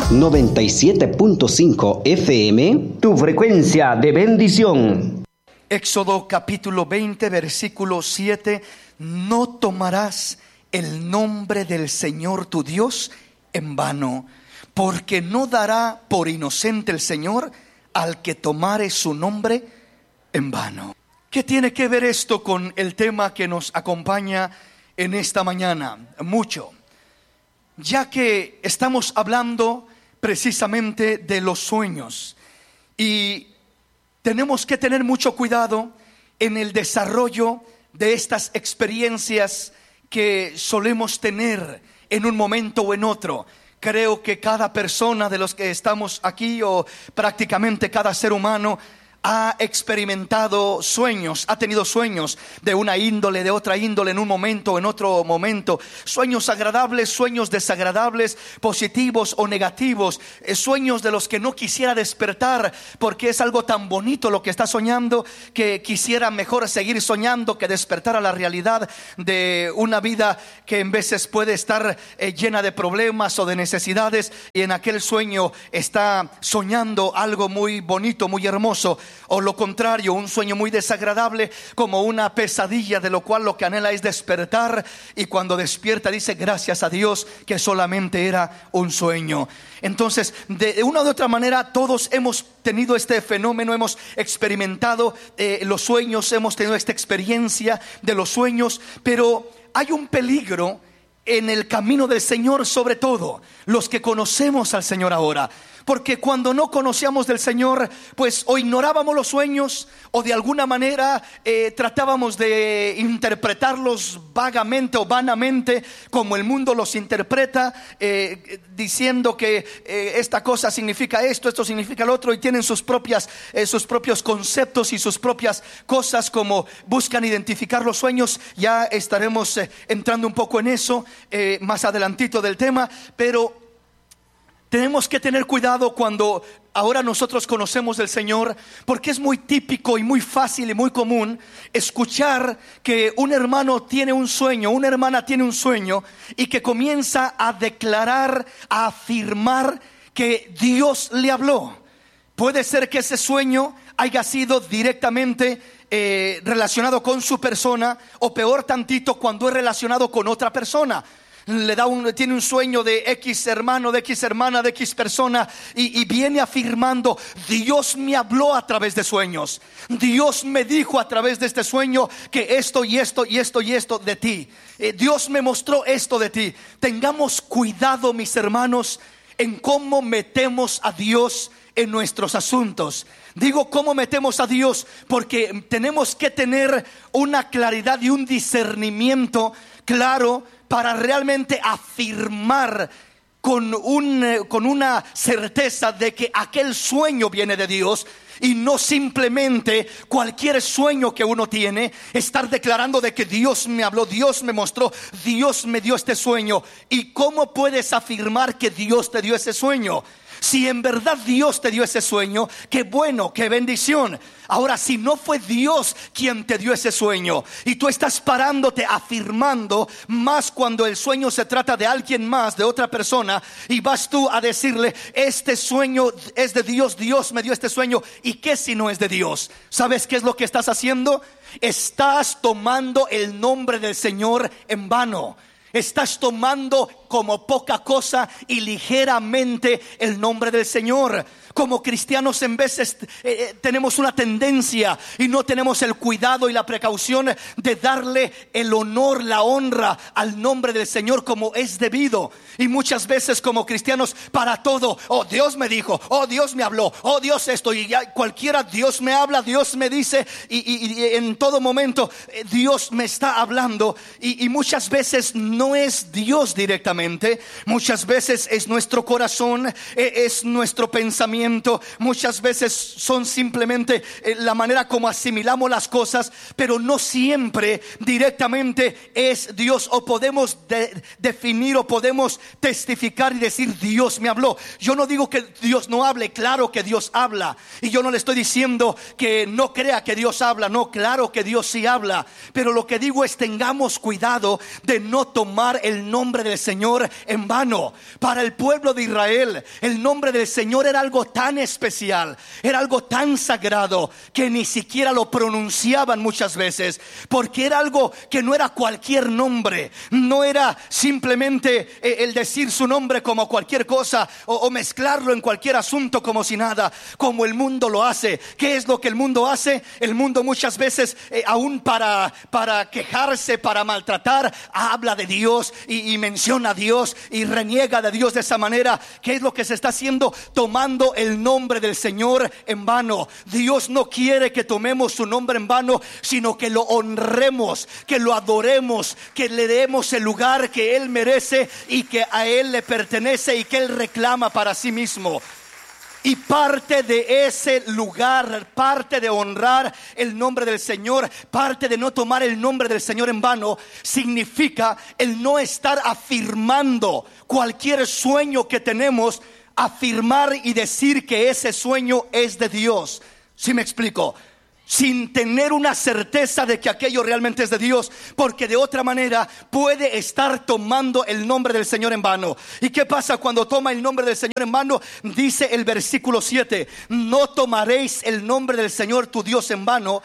97.5 FM, tu frecuencia de bendición. Éxodo capítulo 20, versículo 7. No tomarás el nombre del Señor tu Dios en vano, porque no dará por inocente el Señor al que tomare su nombre en vano. ¿Qué tiene que ver esto con el tema que nos acompaña en esta mañana? Mucho, ya que estamos hablando precisamente de los sueños, y tenemos que tener mucho cuidado en el desarrollo de estas experiencias que solemos tener en un momento o en otro. Creo que cada persona de los que estamos aquí, o prácticamente cada ser humano, ha experimentado sueños, ha tenido sueños de una índole, de otra índole, en un momento o en otro momento. Sueños agradables, sueños desagradables, positivos o negativos, sueños de los que no quisiera despertar, porque es algo tan bonito lo que está soñando, que quisiera mejor seguir soñando que despertar a la realidad de una vida que en veces puede estar llena de problemas o de necesidades, y en aquel sueño está soñando algo muy bonito, muy hermoso. O lo contrario, un sueño muy desagradable, como una pesadilla, de lo cual lo que anhela es despertar, y cuando despierta dice gracias a Dios que solamente era un sueño. Entonces, de una u otra manera, todos hemos tenido este fenómeno, hemos experimentado los sueños, hemos tenido esta experiencia de los sueños. Pero hay un peligro en el camino del Señor, sobre todo los que conocemos al Señor ahora. Porque cuando no conocíamos del Señor, pues o ignorábamos los sueños, o de alguna manera tratábamos de interpretarlos vagamente o vanamente, como el mundo los interpreta, diciendo que esta cosa significa esto, esto significa lo otro, y tienen sus propios conceptos y sus propias cosas, como buscan identificar los sueños. Ya estaremos entrando un poco en eso más adelantito del tema, pero tenemos que tener cuidado cuando ahora nosotros conocemos del Señor, porque es muy típico y muy fácil y muy común escuchar que un hermano tiene un sueño, una hermana tiene un sueño, y que comienza a declarar, a afirmar que Dios le habló. Puede ser que ese sueño haya sido directamente relacionado con su persona, o peor tantito, cuando es relacionado con otra persona. Tiene un sueño de X hermano, de X hermana, de X persona, y viene afirmando: Dios me habló a través de sueños, Dios me dijo a través de este sueño que esto y esto y esto y esto de ti, Dios me mostró esto de ti. Tengamos cuidado, mis hermanos, en cómo metemos a Dios en nuestros asuntos. Digo cómo metemos a Dios, porque tenemos que tener una claridad y un discernimiento claro para realmente afirmar con una certeza de que aquel sueño viene de Dios, y no simplemente cualquier sueño que uno tiene, estar declarando de que Dios me habló, Dios me mostró, Dios me dio este sueño. ¿Y cómo puedes afirmar que Dios te dio ese sueño? Si en verdad Dios te dio ese sueño, qué bueno, qué bendición. Ahora, si no fue Dios quien te dio ese sueño, y tú estás parándote afirmando, más cuando el sueño se trata de alguien más, de otra persona, y vas tú a decirle: este sueño es de Dios, Dios me dio este sueño. ¿Y qué si no es de Dios? ¿Sabes qué es lo que estás haciendo? Estás tomando el nombre del Señor en vano. Estás tomando como poca cosa y ligeramente el nombre del Señor. Como cristianos, en veces tenemos una tendencia, y no tenemos el cuidado y la precaución de darle el honor, la honra al nombre del Señor como es debido. Y muchas veces como cristianos, para todo: oh, Dios me dijo, oh, Dios me habló, oh, Dios esto, y ya cualquiera, Dios me habla, Dios me dice, y en todo momento Dios me está hablando. Y muchas veces no es Dios directamente, muchas veces es nuestro corazón, es nuestro pensamiento, muchas veces son simplemente la manera como asimilamos las cosas, pero no siempre directamente es Dios. O podemos definir, o podemos testificar y decir: Dios me habló. Yo no digo que Dios no hable, claro que Dios habla, y yo no le estoy diciendo que no crea que Dios habla, no, claro que Dios sí habla. Pero lo que digo es: tengamos cuidado de no tomar el nombre del Señor Señor en vano. Para el pueblo de Israel, el nombre del Señor era algo tan especial, era algo tan sagrado, que ni siquiera lo pronunciaban muchas veces, porque era algo que no era cualquier nombre. No era simplemente el decir su nombre como cualquier cosa, o mezclarlo en cualquier asunto como si nada, como el mundo lo hace. ¿Qué es lo que el mundo hace? El mundo muchas veces, aún para quejarse, para maltratar, habla de Dios y menciona a Dios y reniega de Dios de esa manera. ¿Qué es lo que se está haciendo? Tomando el nombre del Señor en vano. Dios no quiere que tomemos su nombre en vano, sino que lo honremos, que lo adoremos, que le demos el lugar que Él merece y que a Él le pertenece y que Él reclama para sí mismo. Y parte de ese lugar, parte de honrar el nombre del Señor, parte de no tomar el nombre del Señor en vano, significa el no estar afirmando cualquier sueño que tenemos, afirmar y decir que ese sueño es de Dios. ¿Sí me explico? Sin tener una certeza de que aquello realmente es de Dios, porque de otra manera puede estar tomando el nombre del Señor en vano. ¿Y qué pasa cuando toma el nombre del Señor en vano? Dice el versículo 7: no tomaréis el nombre del Señor tu Dios en vano,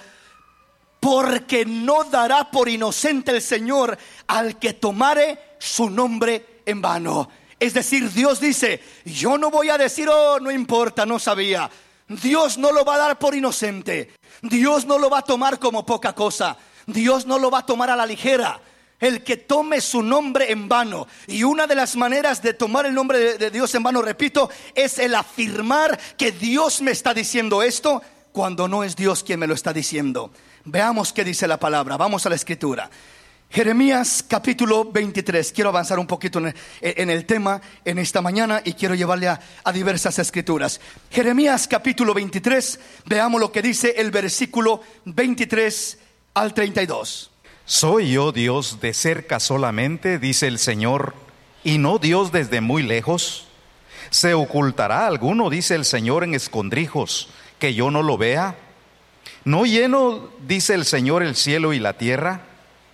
porque no dará por inocente el Señor al que tomare su nombre en vano. Es decir, Dios dice: yo no voy a decir, oh, no importa, no sabía. Dios no lo va a dar por inocente. Dios no lo va a tomar como poca cosa. Dios no lo va a tomar a la ligera. El que tome su nombre en vano. Y una de las maneras de tomar el nombre de Dios en vano, repito, es el afirmar que Dios me está diciendo esto cuando no es Dios quien me lo está diciendo. Veamos qué dice la palabra. Vamos a la escritura. Jeremías capítulo 23. Quiero avanzar un poquito en el tema en esta mañana y quiero llevarle a diversas escrituras. Jeremías capítulo 23. Veamos lo que dice el versículo 23 al 32. ¿Soy yo Dios de cerca solamente, dice el Señor, y no Dios desde muy lejos? ¿Se ocultará alguno, dice el Señor, en escondrijos, que yo no lo vea? ¿No lleno, dice el Señor, el cielo y la tierra?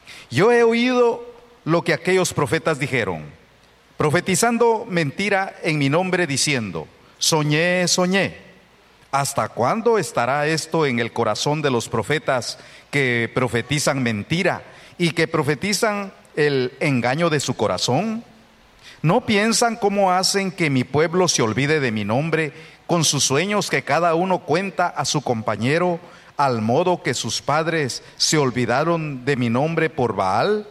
Yo he oído lo que aquellos profetas dijeron, profetizando mentira en mi nombre, diciendo: soñé, soñé. ¿Hasta cuándo estará esto en el corazón de los profetas que profetizan mentira y que profetizan el engaño de su corazón? ¿No piensan cómo hacen que mi pueblo se olvide de mi nombre con sus sueños que cada uno cuenta a su compañero, al modo que sus padres se olvidaron de mi nombre por Baal?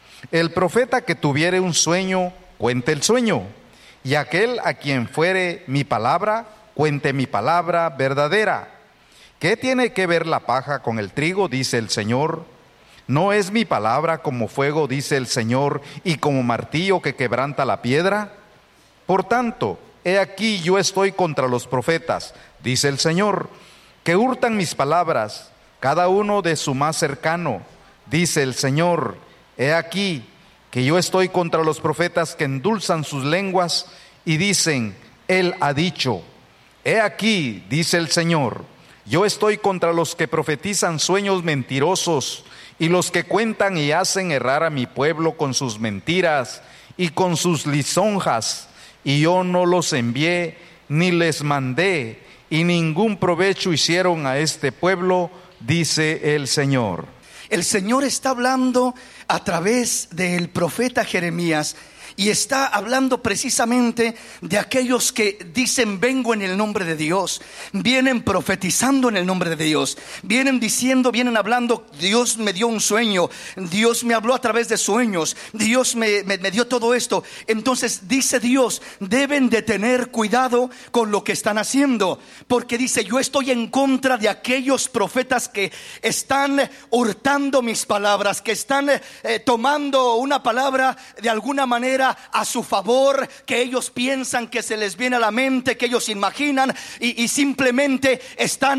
El profeta que tuviere un sueño, cuente el sueño, y aquel a quien fuere mi palabra, cuente mi palabra verdadera. ¿Qué tiene que ver la paja con el trigo?, dice el Señor. ¿No es mi palabra como fuego, dice el Señor, y como martillo que quebranta la piedra? Por tanto, he aquí yo estoy contra los profetas, dice el Señor, que hurtan mis palabras, cada uno de su más cercano, dice el Señor. He aquí que yo estoy contra los profetas que endulzan sus lenguas y dicen: Él ha dicho. He aquí, dice el Señor, yo estoy contra los que profetizan sueños mentirosos y los que cuentan y hacen errar a mi pueblo con sus mentiras y con sus lisonjas, y yo no los envié ni les mandé, y ningún provecho hicieron a este pueblo, dice el Señor. El Señor está hablando a través del profeta Jeremías y está hablando precisamente de aquellos que dicen: vengo en el nombre de Dios. Vienen profetizando en el nombre de Dios. Vienen diciendo, vienen hablando: Dios me dio un sueño, Dios me habló a través de sueños, Dios me dio todo esto. Entonces dice Dios: deben de tener cuidado con lo que están haciendo, porque dice: yo estoy en contra de aquellos profetas que están hurtando mis palabras, que están tomando una palabra de alguna manera a su favor, que ellos piensan, que se les viene a la mente, que ellos imaginan, y simplemente están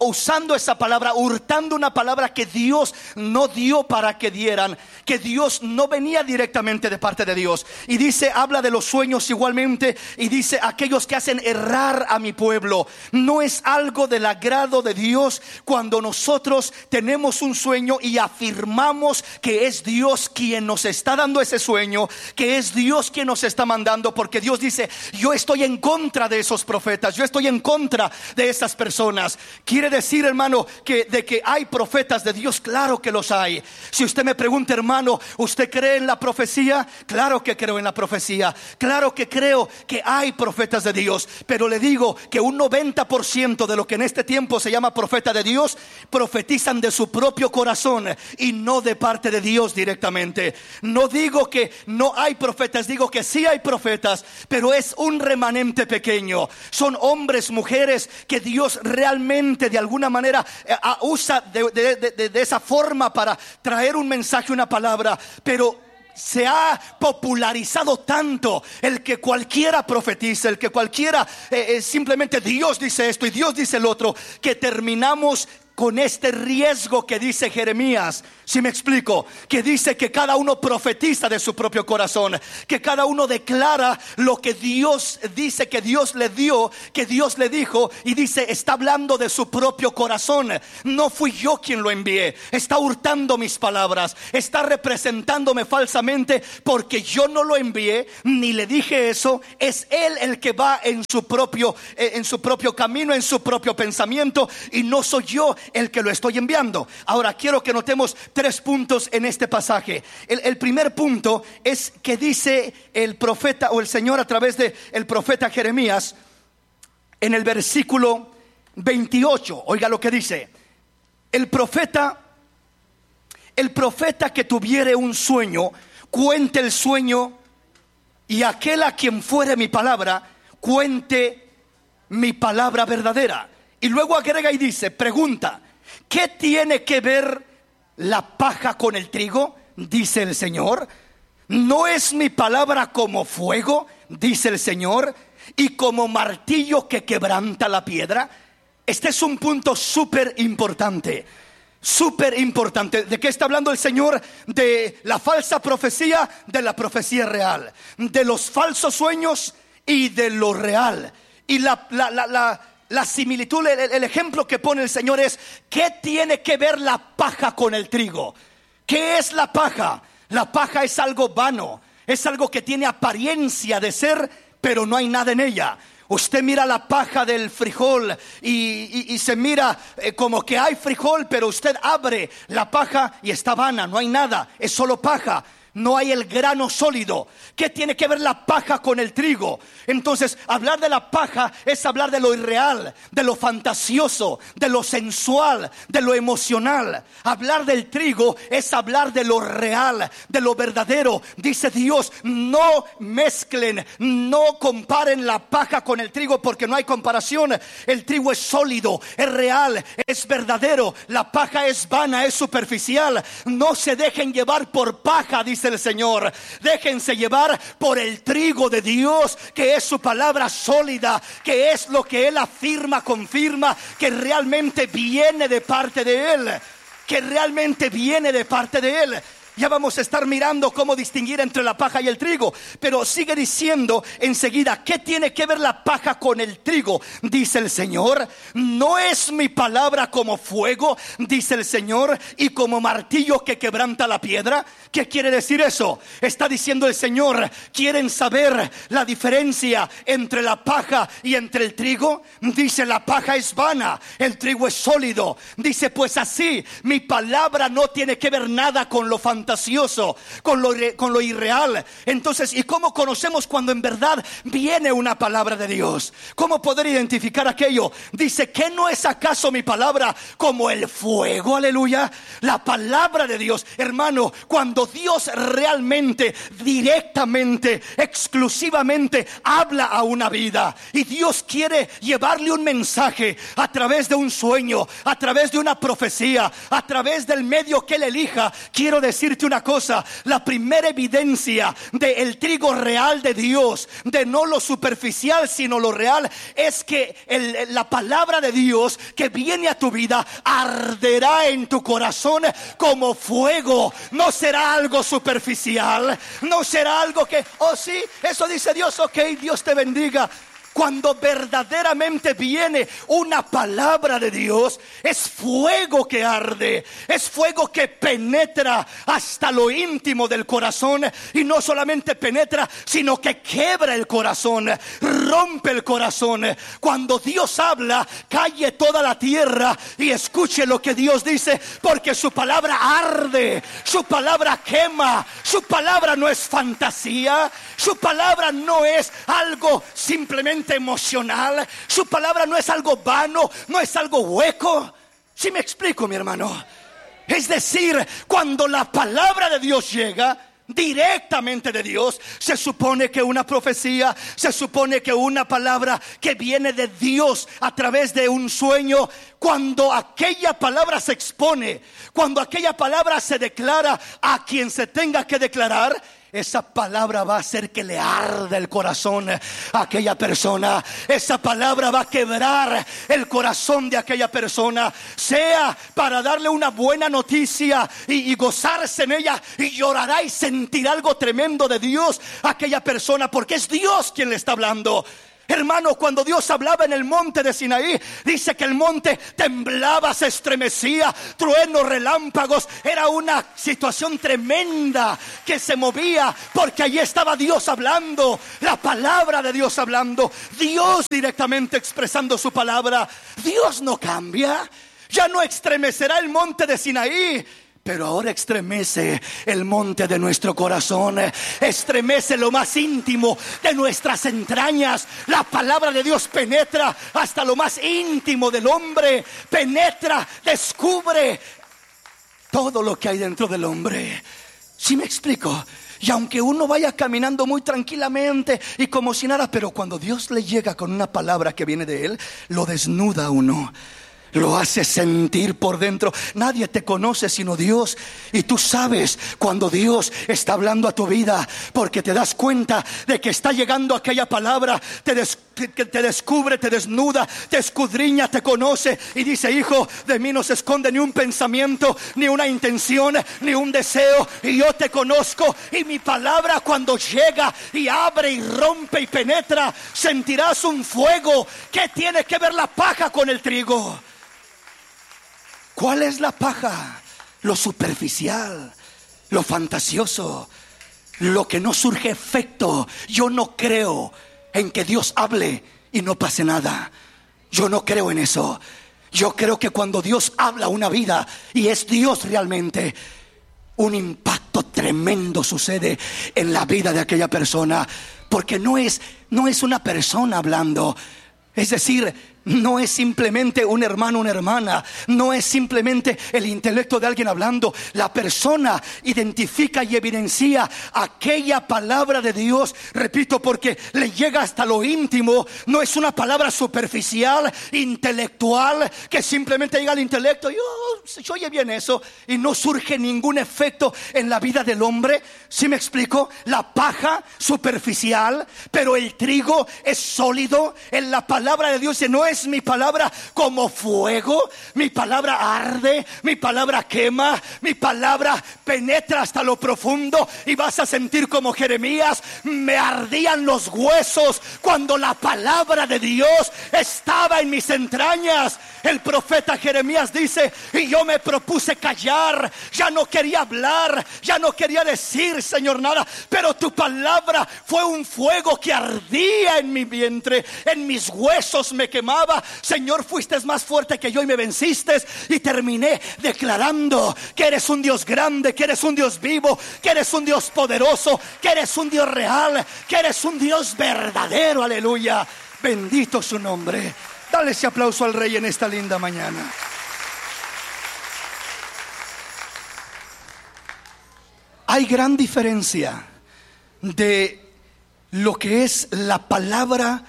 usando esa palabra, hurtando una palabra que Dios no dio para que dieran, que Dios no venía directamente de parte de Dios. Y dice, habla de los sueños igualmente, y dice, aquellos que hacen errar a mi pueblo. No es algo del agrado de Dios cuando nosotros tenemos un sueño y afirmamos que es Dios quien nos está dando ese sueño, que es Dios quien nos está mandando, porque Dios dice, yo estoy en contra de esos profetas, yo estoy en contra de esas personas. Quiere decir, hermano, que de que hay profetas de Dios, claro que los hay. Si usted me pregunta, hermano, ¿usted cree en la profecía? Claro que creo en la profecía, claro que creo que hay profetas de Dios, pero le digo que un 90% de lo que en este tiempo se llama profeta de Dios, profetizan de su propio corazón y no de parte de Dios directamente. No digo que no hay profetas, digo que sí hay profetas, pero es un remanente pequeño. Son hombres, mujeres que Dios realmente de alguna manera usa de esa forma para traer un mensaje, una palabra, pero se ha popularizado tanto el que cualquiera profetiza, el que cualquiera simplemente Dios dice esto y Dios dice el otro, que terminamos con este riesgo que dice Jeremías. Si me explico, que dice que cada uno profetiza de su propio corazón, que cada uno declara lo que Dios dice que Dios le dio, que Dios le dijo, y dice, está hablando de su propio corazón. No fui yo quien lo envié, está hurtando mis palabras, está representándome falsamente, porque yo no lo envié ni le dije eso. Es él el que va en su propio camino, en su propio pensamiento, y no soy yo el que lo estoy enviando. Ahora quiero que notemos 3 puntos en este pasaje. El primer punto es que dice el profeta o el Señor a través de el profeta Jeremías en el versículo 28. Oiga lo que dice: el profeta que tuviere un sueño, cuente el sueño, y aquel a quien fuere mi palabra, cuente mi palabra verdadera. Y luego agrega y dice, pregunta, ¿qué tiene que ver la paja con el trigo? Dice el Señor. ¿No es mi palabra como fuego? Dice el Señor, y como martillo que quebranta la piedra. Este es un punto súper importante. Súper importante. ¿De qué está hablando el Señor? De la falsa profecía, de la profecía real, de los falsos sueños y de lo real. Y la similitud, el ejemplo que pone el Señor es: ¿qué tiene que ver la paja con el trigo? ¿Qué es la paja? La paja es algo vano, es algo que tiene apariencia de ser, pero no hay nada en ella. Usted mira la paja del frijol y se mira como que hay frijol, pero usted abre la paja y está vana, no hay nada, es solo paja. No hay el grano sólido. ¿Qué tiene que ver la paja con el trigo? Entonces, hablar de la paja es hablar de lo irreal, de lo fantasioso, de lo sensual, de lo emocional. Hablar del trigo es hablar de lo real, de lo verdadero. Dice Dios, no mezclen, no comparen la paja con el trigo, porque no hay comparación. El trigo es sólido, es real, es verdadero. La paja es vana, es superficial. No se dejen llevar por paja, dice el Señor. Déjense llevar por el trigo de Dios, que es su palabra sólida, que es lo que Él afirma, confirma, que realmente viene de parte de Él, que realmente viene de parte de Él. Ya vamos a estar mirando cómo distinguir entre la paja y el trigo, pero sigue diciendo enseguida, ¿qué tiene que ver la paja con el trigo? Dice el Señor, ¿no es mi palabra como fuego? Dice el Señor, y como martillo que quebranta la piedra. ¿Qué quiere decir eso? Está diciendo el Señor, ¿quieren saber la diferencia entre la paja y entre el trigo? Dice, la paja es vana, el trigo es sólido. Dice, pues así, mi palabra no tiene que ver nada con lo fantasioso, con lo irreal. Entonces, ¿y cómo conocemos cuando en verdad viene una palabra de Dios? ¿Cómo poder identificar aquello? Dice, ¿qué no es acaso mi palabra como el fuego? Aleluya. La palabra de Dios, hermano, cuando Dios realmente, directamente, exclusivamente habla a una vida, y Dios quiere llevarle un mensaje a través de un sueño, a través de una profecía, a través del medio que Él elija. Quiero decir, decirte una cosa: la primera evidencia del trigo real de Dios, de no lo superficial sino lo real, es que la palabra de Dios que viene a tu vida arderá en tu corazón como fuego. No será algo superficial, no será algo que, oh sí, eso dice Dios, ok, Dios te bendiga. Cuando verdaderamente viene una palabra de Dios, es fuego que arde, es fuego que penetra hasta lo íntimo del corazón. Y no solamente penetra, sino que quiebra el corazón, rompe el corazón. Cuando Dios habla, calle toda la tierra y escuche lo que Dios dice, porque su palabra arde, su palabra quema, su palabra no es fantasía, su palabra no es algo simplemente emocional, su palabra no es algo vano, no es algo hueco. ¿Sí me explico, mi hermano? Es decir, cuando la palabra de Dios llega directamente de Dios, se supone que una profecía, se supone que una palabra que viene de Dios a través de un sueño, cuando aquella palabra se expone, cuando aquella palabra se declara a quien se tenga que declarar, esa palabra va a hacer que le arde el corazón a aquella persona. Esa palabra va a quebrar el corazón de aquella persona, sea para darle una buena noticia y gozarse en ella, y llorará y sentirá algo tremendo de Dios a aquella persona, porque es Dios quien le está hablando. Hermano, cuando Dios hablaba en el monte de Sinaí, dice que el monte temblaba, se estremecía, truenos, relámpagos. Era una situación tremenda que se movía, porque allí estaba Dios hablando, la palabra de Dios hablando, Dios directamente expresando su palabra. Dios no cambia, ya no estremecerá el monte de Sinaí, pero ahora estremece el monte de nuestro corazón, estremece lo más íntimo de nuestras entrañas. La palabra de Dios penetra hasta lo más íntimo del hombre, penetra, descubre todo lo que hay dentro del hombre. ¿Sí me explico? Y aunque uno vaya caminando muy tranquilamente y como si nada, pero cuando Dios le llega con una palabra que viene de Él, lo desnuda a uno, lo hace sentir por dentro. Nadie te conoce sino Dios, y tú sabes cuando Dios está hablando a tu vida, porque te das cuenta de que está llegando aquella palabra. Te descubre, te desnuda, te escudriña, te conoce y dice: hijo, de mí no se esconde ni un pensamiento, ni una intención, ni un deseo, y yo te conozco. Y mi palabra, cuando llega y abre y rompe y penetra, sentirás un fuego. ¿Qué tiene que ver la paja con el trigo? ¿Cuál es la paja? Lo superficial, lo fantasioso, lo que no surge efecto. Yo no creo en que Dios hable y no pase nada. Yo no creo en eso. Yo creo que cuando Dios habla una vida y es Dios realmente, un impacto tremendo sucede en la vida de aquella persona, porque no es una persona hablando. Es decir, no es simplemente un hermano, una hermana, no es simplemente el intelecto de alguien hablando. La persona identifica y evidencia aquella palabra de Dios, repito, porque le llega hasta lo íntimo. No es una palabra superficial, intelectual, que simplemente llega al intelecto y se oye bien eso, y no surge ningún efecto en la vida del hombre. ¿Sí me explico? La paja superficial, pero el trigo es sólido. En la palabra de Dios no es mi palabra como fuego, mi palabra arde, mi palabra quema, mi palabra penetra hasta lo profundo, y vas a sentir como Jeremías: me ardían los huesos cuando la palabra de Dios estaba en mis entrañas. El profeta Jeremías dice: y yo me propuse callar, ya no quería hablar, ya no quería decir, Señor, nada, pero tu palabra fue un fuego que ardía en mi vientre, en mis huesos me quemaba. Señor, fuiste más fuerte que yo y me venciste, y terminé declarando que eres un Dios grande, que eres un Dios vivo, que eres un Dios poderoso, que eres un Dios real, que eres un Dios verdadero. Aleluya, bendito su nombre. Dale ese aplauso al Rey en esta linda mañana. Hay gran diferencia de lo que es la palabra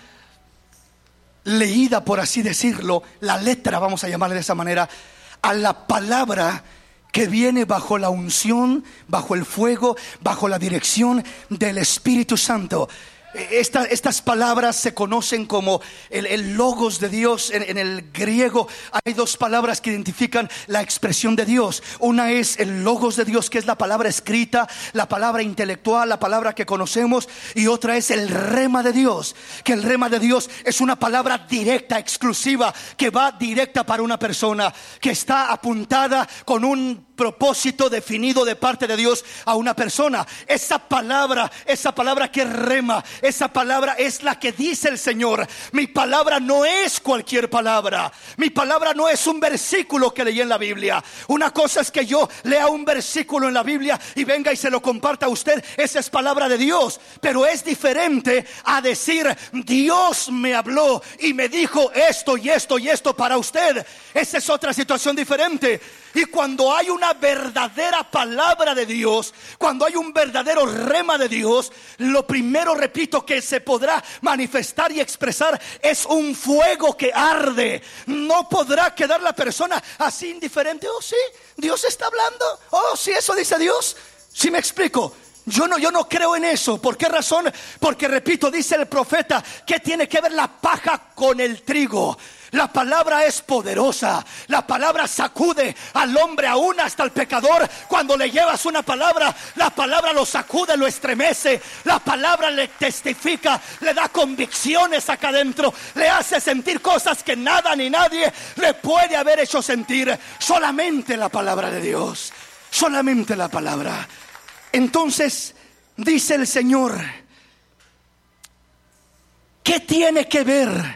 leída, por así decirlo, la letra, vamos a llamarle de esa manera, a la palabra que viene bajo la unción, bajo el fuego, bajo la dirección del Espíritu Santo. Estas palabras se conocen como el logos de Dios. En el griego hay dos palabras que identifican la expresión de Dios. Una es el logos de Dios, que es la palabra escrita, la palabra intelectual, la palabra que conocemos. Y otra es el rema de Dios, que el rema de Dios es una palabra directa, exclusiva, que va directa para una persona, que está apuntada con un propósito definido de parte de Dios a una persona. Esa palabra que rema, esa palabra es la que dice el Señor: mi palabra no es cualquier palabra, mi palabra no es un versículo que leí en la Biblia. Una cosa es que yo lea un versículo en la Biblia y venga y se lo comparta a usted, esa es palabra de Dios. Pero es diferente a decir: Dios me habló y me dijo esto y esto y esto para usted. Esa es otra situación diferente. Y cuando hay una verdadera palabra de Dios, cuando hay un verdadero rema de Dios, lo primero, repito, que se podrá manifestar y expresar es un fuego que arde. No podrá quedar la persona así indiferente. Oh, sí, Dios está hablando. Oh, sí, eso dice Dios. Sí, me explico. Yo no creo en eso. ¿Por qué razón? Porque, repito, dice el profeta, ¿qué tiene que ver la paja con el trigo? La palabra es poderosa. La palabra sacude al hombre, aún hasta el pecador. Cuando le llevas una palabra, la palabra lo sacude, lo estremece. La palabra le testifica, le da convicciones acá adentro, le hace sentir cosas que nada ni nadie le puede haber hecho sentir. Solamente la palabra de Dios, solamente la palabra. Entonces dice el Señor: ¿qué tiene que ver